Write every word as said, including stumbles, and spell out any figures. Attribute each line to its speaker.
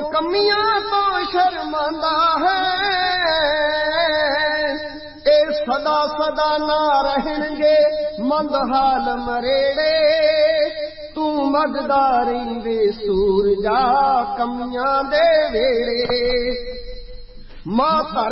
Speaker 1: कमियां तो शर्मांदा है, ए सदा सदा ना रहणगे मंदहाल मरेड़े, तू मगदारी वे सूरजा कमियां दे वेड़े। माता